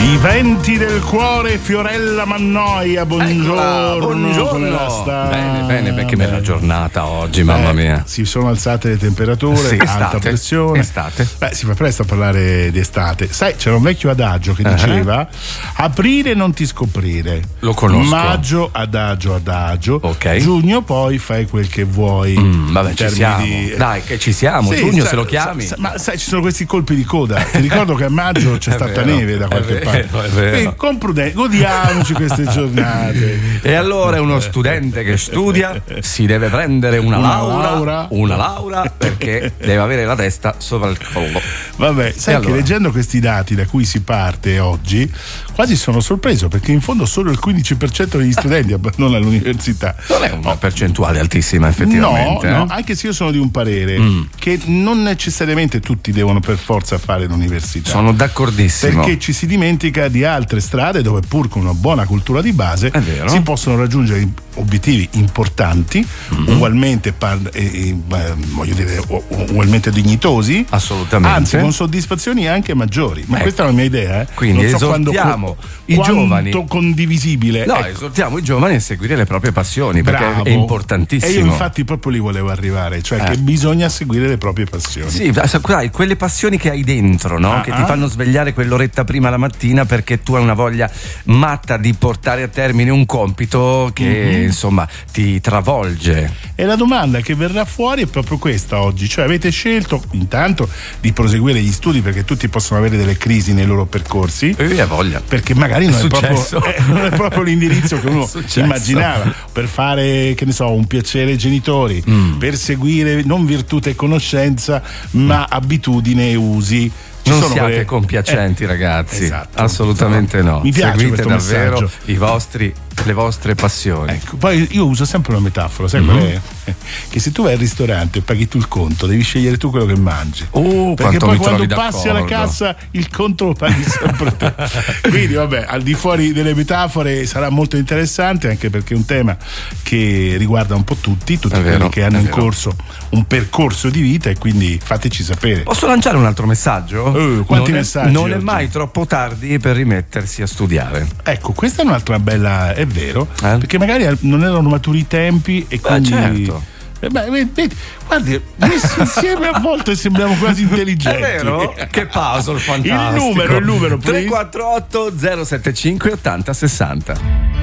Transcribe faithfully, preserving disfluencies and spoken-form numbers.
I venti del cuore, Fiorella Mannoia, buongiorno. Eccola, buongiorno. Come la sta? Bene, bene, perché bella giornata oggi, mamma Beh, mia. Si sono alzate le temperature, Sì, alta estate, pressione. estate. Beh, si fa presto a parlare di estate. Sai, c'era un vecchio adagio che Uh-huh. diceva: aprire non ti scoprire. Lo conosco. Maggio adagio adagio. Ok. Giugno poi fai quel che vuoi. Mm, vabbè, in ci termini siamo. di- Dai, che ci siamo. Sì, Giugno sai, se lo chiami. sai, ma sai, ci sono questi colpi di coda. Ti ricordo che a maggio c'è È stata vero, neve da è qualche vero, parte. è vero. Quindi, con prudenza, godiamoci queste giornate. E allora uno studente che studia si deve prendere una, Una laurea, laurea. una laurea perché deve avere la testa sopra il collo. Vabbè, sai E che allora? leggendo questi dati da cui si parte oggi, quasi sono sorpreso perché in fondo solo il quindici per cento degli studenti abbandona l'università. Non è una percentuale altissima, effettivamente. No, no, eh? anche se io sono di un parere Mm. che non necessariamente tutti devono per forza fare l'università. Sono d'accordissimo. Perché ci si dimentica di altre strade dove pur con una buona cultura di base È vero. si possono raggiungere obiettivi importanti, Mm-hmm. ugualmente par- eh, eh, beh, voglio dire u- ugualmente dignitosi, Assolutamente. anzi con soddisfazioni anche maggiori. Ma Ecco. questa è la mia idea, eh. Quindi non so quando- esortiamo i quanto giovani. condivisibile. No, Ecco. esortiamo i giovani a seguire le proprie passioni, perché Bravo. è importantissimo. E io infatti proprio lì volevo arrivare, cioè Eh. che bisogna seguire le proprie passioni. Sì, sai, quelle passioni che hai dentro, no? Ah, Che ti ah. fanno svegliare quell'oretta prima la mattina perché tu hai una voglia matta di portare a termine un compito che Mm-hmm. insomma ti travolge. E la domanda che verrà fuori è proprio questa oggi, cioè avete scelto intanto di proseguire gli studi perché tutti possono avere delle crisi nei loro percorsi, E via voglia. perché magari non è, proprio, successo. eh, non è proprio l'indirizzo che uno È successo. immaginava, per fare, che ne so, un piacere ai genitori, Mm. per seguire non virtù e conoscenza ma abitudine e usi. Ci Non sono siate quelle- compiacenti, eh, ragazzi. esatto. Assolutamente no. Mi piace Seguite questo davvero messaggio. i vostri, le vostre passioni. Ecco, poi io uso sempre una metafora, sai qual è? Che se tu vai al ristorante e paghi tu il conto, devi scegliere tu quello che mangi. Oh, Perché quanto poi mi quando trovi passi alla d'accordo. cassa il conto lo paghi sempre te. Quindi vabbè, al di fuori delle metafore sarà molto interessante, anche perché è un tema che riguarda un po' tutti, tutti È quelli vero, che hanno è in vero. corso un percorso di vita, e quindi fateci sapere. Posso lanciare un altro messaggio? Eh, quanti non messaggi È, non è oggi? mai troppo tardi per rimettersi a studiare. Ecco, questa è un'altra bella, è vero, Eh? perché magari non erano maturi i tempi e quindi... certo. Eh beh, vedi, guardi, messi insieme a volte sembriamo quasi intelligenti. È vero? Che puzzle fantastico. Il numero, il numero, tre please. quattro otto zero sette cinque ottanta sessanta.